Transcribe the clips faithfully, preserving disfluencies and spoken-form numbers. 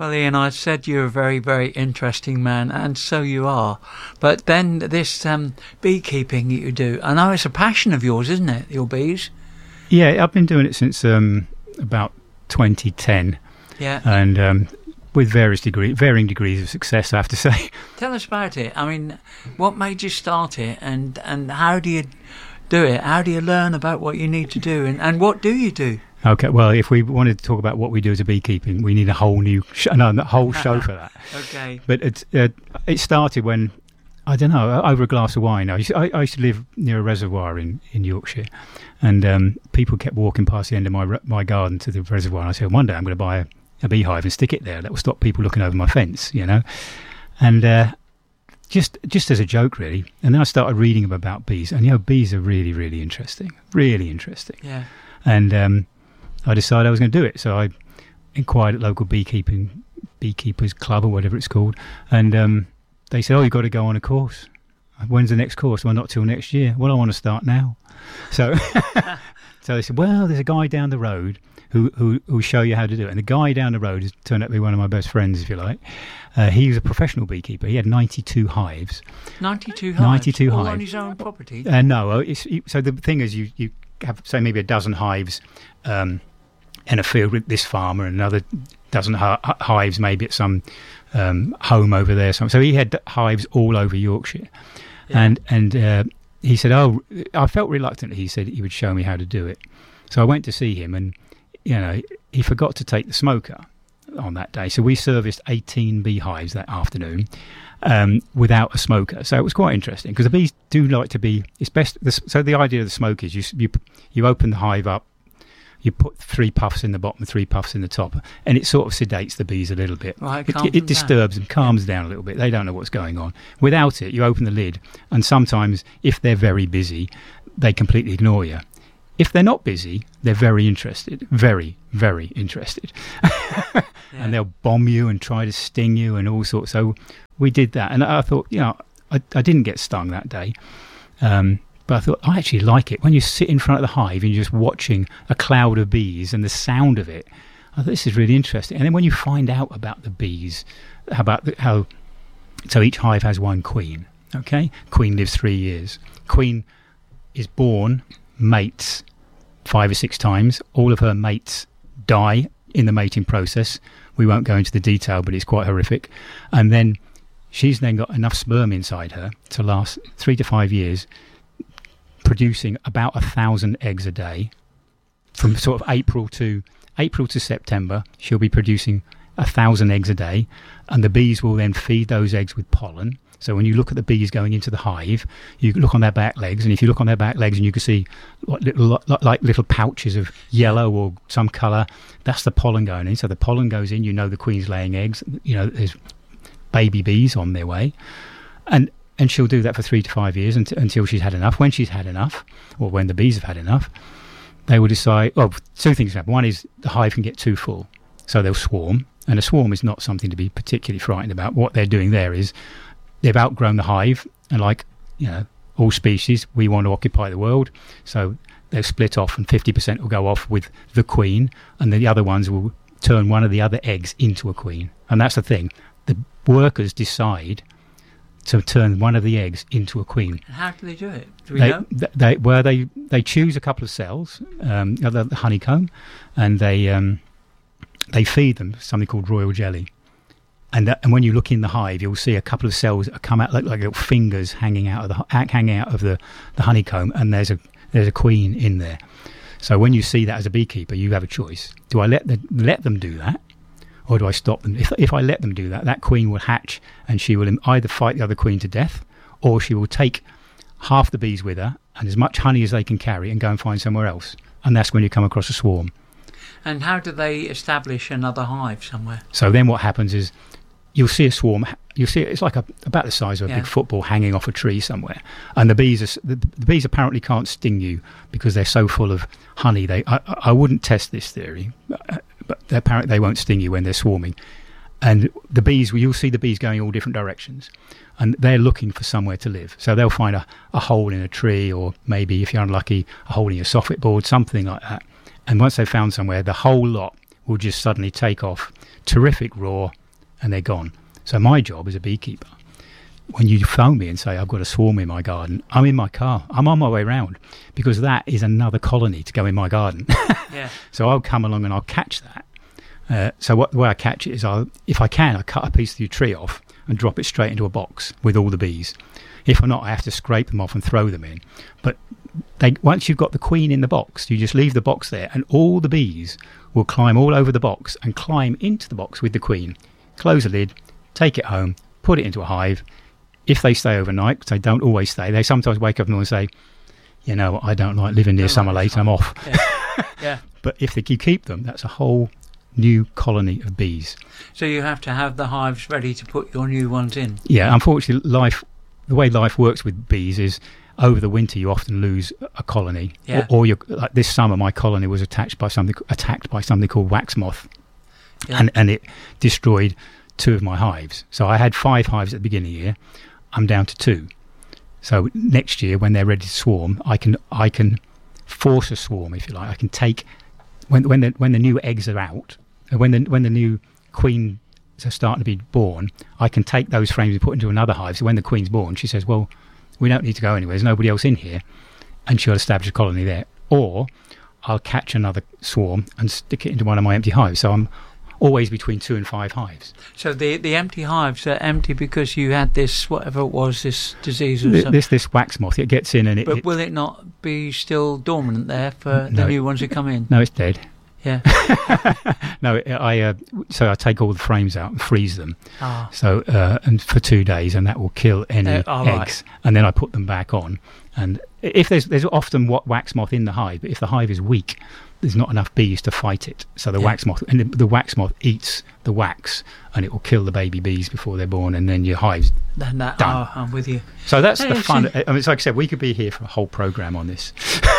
Well, Ian, I said you're a very, very interesting man, and so you are. But then this um, beekeeping that you do, I know it's a passion of yours, isn't it, your bees? Yeah, I've been doing it since um, about twenty ten. Yeah. And um, with various degree, varying degrees of success, I have to say. Tell us about it. I mean, what made you start it, and, and how do you do it? How do you learn about what you need to do, and, and what do you do? Okay, well, if we wanted to talk about what we do as a beekeeping, we need a whole new, sh- no, a whole show for that. Okay. But it, uh, it started when, I don't know, over a glass of wine. I used, I, I used to live near a reservoir in, in Yorkshire, and um, people kept walking past the end of my re- my garden to the reservoir, and I said, one day I'm going to buy a, a beehive and stick it there. That will stop people looking over my fence, you know. And uh, just just as a joke, really. And then I started reading about bees, and, you know, bees are really, really interesting, really interesting. Yeah. And um, I decided I was going to do it. So I inquired at local beekeeping beekeepers club or whatever it's called, and um, they said, "Oh, you've got to go on a course." When's the next course? Well, not till next year. Well, I want to start now. So, so they said, "Well, there's a guy down the road who who will show you how to do it." And the guy down the road has turned out to be one of my best friends, if you like. Uh, he was a professional beekeeper. He had ninety-two hives. ninety-two hives. ninety-two all hives on his own property. Uh, no, it's, so the thing is, you you have say maybe a dozen hives. Um, in a field with this farmer, and another dozen hi- hives maybe at some um, home over there. So he had hives all over Yorkshire. Yeah. And and uh, he said, oh, I felt reluctant. He said he would show me how to do it. So I went to see him, and, you know, he forgot to take the smoker on that day. So we serviced eighteen beehives that afternoon um, without a smoker. So it was quite interesting, because the bees do like to be, it's best, the, so the idea of the smoke is you, you, you open the hive up, you put three puffs in the bottom, three puffs in the top, and it sort of sedates the bees a little bit. Right, it it, it disturbs them, calms down a little bit. They don't know what's going on. Without it, you open the lid, and sometimes, if they're very busy, they completely ignore you. If they're not busy, they're very interested, very, very interested. Yeah. And they'll bomb you and try to sting you and all sorts. So we did that, and I thought, you know, I, I didn't get stung that day. Um, But I thought, I actually like it. When you sit in front of the hive and you're just watching a cloud of bees and the sound of it, I thought, this is really interesting. And then when you find out about the bees, how about the, how, so each hive has one queen, okay? Queen lives three years. Queen is born, mates five or six times. All of her mates die in the mating process. We won't go into the detail, but it's quite horrific. And then she's then got enough sperm inside her to last three to five years, producing about a thousand eggs a day. From sort of April to April to September, she'll be producing a thousand eggs a day, and the bees will then feed those eggs with pollen. So when you look at the bees going into the hive, you look on their back legs, and if you look on their back legs and you can see like little, like little pouches of yellow or some colour, that's the pollen going in. So the pollen goes in, you know the queen's laying eggs, you know there's baby bees on their way. And And she'll do that for three to five years until, until she's had enough. When she's had enough, or when the bees have had enough, they will decide, well, two things happen. One is the hive can get too full, so they'll swarm. And a swarm is not something to be particularly frightened about. What they're doing there is they've outgrown the hive, and like, you know, all species, we want to occupy the world. So they'll split off, and fifty percent will go off with the queen, and the other ones will turn one of the other eggs into a queen. And that's the thing. The workers decide to turn one of the eggs into a queen. And how do they do it? Do we they, know? They, they, well, they, they choose a couple of cells, um, the honeycomb, and they um, they feed them something called royal jelly. And that, and when you look in the hive, you'll see a couple of cells that come out like, like little fingers hanging out of the hanging out of the, the honeycomb, and there's a there's a queen in there. So when you see that as a beekeeper, you have a choice: do I let the, let them do that, or do I stop them? If if I let them do that, that queen will hatch, and she will either fight the other queen to death, or she will take half the bees with her and as much honey as they can carry and go and find somewhere else. And that's when you come across a swarm. And how do they establish another hive somewhere? So then what happens is you'll see a swarm. You'll see it, it's like a, about the size of a yeah. big football hanging off a tree somewhere. And the bees are, the, the bees apparently can't sting you because they're so full of honey. They I, I wouldn't test this theory, but, but apparently they won't sting you when they're swarming. And the bees, you'll see the bees going all different directions, and they're looking for somewhere to live. So they'll find a, a hole in a tree, or maybe, if you're unlucky, a hole in your soffit board, something like that. And once they've found somewhere, the whole lot will just suddenly take off, terrific roar, and they're gone. So my job as a beekeeper, when you phone me and say I've got a swarm in my garden, I'm in my car. I'm on my way round, because that is another colony to go in my garden. Yeah. So I'll come along and I'll catch that. Uh, so what, the way I catch it is, I'll, if I can, I cut a piece of the tree off and drop it straight into a box with all the bees. If not, I have to scrape them off and throw them in. But they, once you've got the queen in the box, you just leave the box there, and all the bees will climb all over the box and climb into the box with the queen. Close the lid, take it home, put it into a hive. If they stay overnight, because they don't always stay, they sometimes wake up and say, you know, I don't like living near Summer Lake, I'm off. Yeah. Yeah. But if they, you keep them, that's a whole new colony of bees. So you have to have the hives ready to put your new ones in. Yeah, unfortunately, life, the way life works with bees is over the winter you often lose a colony. Yeah. Or, or you're, like this summer, my colony was attached by something attacked by something called wax moth, Yeah. and and it destroyed two of my hives. So I had five hives at the beginning of the year. I'm down to two. So next year, when they're ready to swarm, I can I can force a swarm, if you like. I can take when when the when the new eggs are out, uh, when the when the new queens are starting to be born, I can take those frames and put into another hive. So when the queen's born, she says, "Well, we don't need to go anywhere. There's nobody else in here," and she'll establish a colony there. Or I'll catch another swarm and stick it into one of my empty hives. So I'm always between two and five hives. So the the empty hives are empty because you had this, whatever it was, this disease or Th- something. This this wax moth, it gets in and it. But it will it not be still dormant there for No, the new it- ones who come in? no, it's dead. Yeah. No, it- I uh, so I take all the frames out and freeze them. Ah. So uh, and for two days, and that will kill any Uh, oh, right. eggs. And then I put them back on. And if there's there's often what wax moth in the hive, but if the hive is weak, there's not enough bees to fight it. So the Yeah. wax moth and the, the wax moth eats the wax, and it will kill the baby bees before they're born, and then your hive's Then that, done. oh, I'm with you. So that's Hey, the it's fun. in- I mean, it's like I said, we could be here for a whole program on this.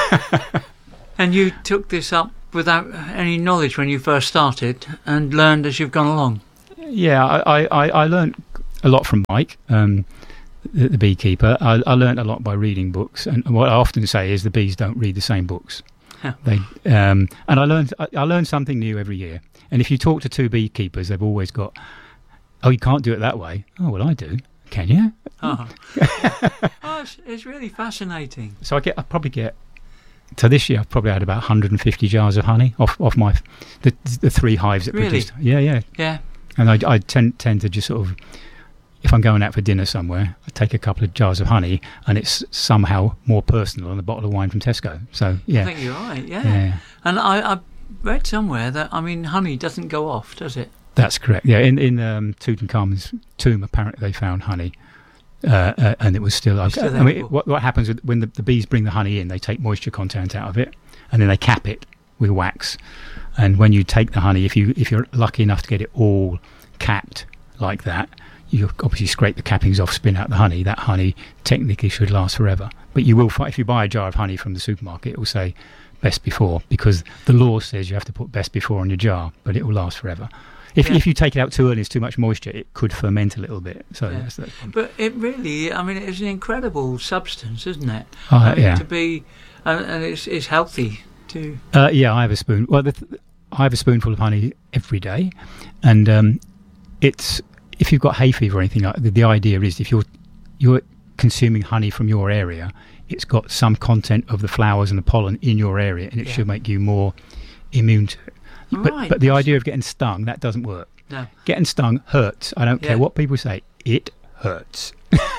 And you took this up without any knowledge when you first started, and learned as you've gone along. Yeah, I, I, I learned a lot from Mike, um, the, the beekeeper. I, I learned a lot by reading books, and what I often say is the bees don't read the same books. Yeah. They um, and I learned I, I learn something new every year. And if you talk to two beekeepers, they've always got, "Oh, you can't do it that way." "Oh, well, I do." "Can you?" Oh, oh it's, it's really fascinating. So I get I probably get. So this year I've probably had about one hundred fifty jars of honey off off my the the three hives that Really? produced. Yeah, yeah. Yeah. And I, I tend tend to just sort of, if I'm going out for dinner somewhere, I take a couple of jars of honey, and it's somehow more personal than a bottle of wine from Tesco. So yeah, I think you're right, yeah. yeah, And I, I read somewhere that, I mean, honey doesn't go off, does it? that's correct. Yeah, in in um, Tutankhamun's tomb, apparently they found honey, uh, uh, and it was still. It's still I there. mean, what what happens with, when the, the bees bring the honey in? They take moisture content out of it, and then they cap it with wax. And when you take the honey, if you if you're lucky enough to get it all capped like that, you obviously scrape the cappings off, spin out the honey. That honey technically should last forever. But you will find, if you buy a jar of honey from the supermarket, it will say best before, because the law says you have to put best before on your jar, but it will last forever. If Yeah. if you take it out too early, it's too much moisture, it could ferment a little bit. So Yeah. that's, that's But it really, I mean, it's an incredible substance, isn't it? Uh, I mean, yeah. to be, uh, and it's, it's healthy too. Uh, yeah, I have a spoon. Well, the th- I have a spoonful of honey every day, and um, it's if you've got hay fever or anything. Like, the, the idea is if you're you're consuming honey from your area, it's got some content of the flowers and the pollen in your area, and it Yeah. should make you more immune to it. But Right. but the idea of getting stung, that doesn't work. No. Getting stung hurts. I don't Yeah. care what people say. It hurts.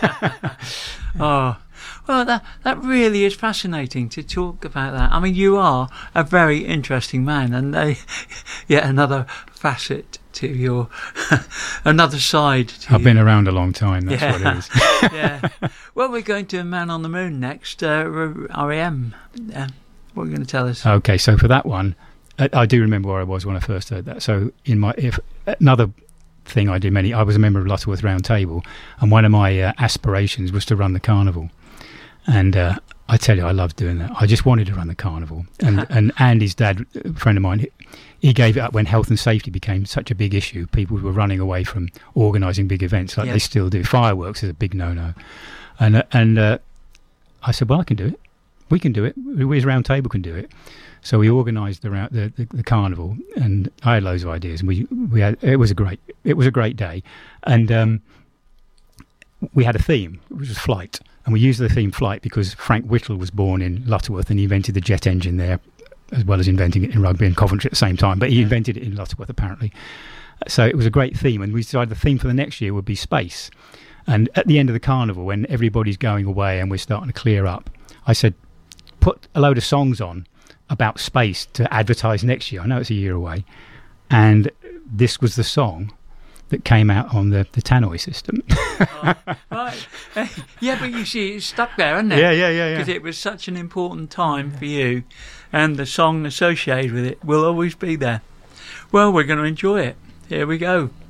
Oh, well, that that really is fascinating to talk about that. I mean, you are a very interesting man, and uh, yet another facet to your, another side to I've been around a long time. That's Yeah. what it is. yeah. Well, we're going to Man on the Moon next, uh, R E M. Uh, what are you going to tell us? Okay, so for that one, I, I do remember where I was when I first heard that. So in my if another thing I did many, I was a member of Lutterworth Round Table, and one of my uh, aspirations was to run the carnival. And uh, I tell you, I loved doing that. I just wanted to run the carnival. And and Andy's dad, a friend of mine, he, he gave it up when health and safety became such a big issue. People were running away from organising big events like Yeah. they still do. Fireworks is a big no-no. And uh, and uh, I said, well, I can do it. We can do it. We as Round Table can do it. So we organised the, the, the the carnival, and I had loads of ideas, and we we had it was a great it was a great day, and um, we had a theme, which was flight, and we used the theme flight because Frank Whittle was born in Lutterworth, and he invented the jet engine there, as well as inventing it in Rugby and Coventry at the same time. But he invented it in Lutterworth apparently. So it was a great theme, and we decided the theme for the next year would be space. And at the end of the carnival, when everybody's going away and we're starting to clear up, I said, put a load of songs on about space to advertise next year. I know it's a year away. And this was the song that came out on the, the Tannoy system. Oh, right. Yeah, but you see, it's stuck there, isn't it? Yeah, yeah, yeah. Because it was such an important time for you, and the song associated with it will always be there. Well, we're going to enjoy it. Here we go.